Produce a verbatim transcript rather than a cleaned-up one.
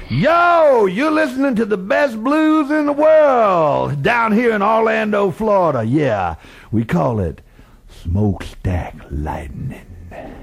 Yo, you're listening to the best blues in the world down here in Orlando, Florida. Yeah, we call it Smokestack Lightning.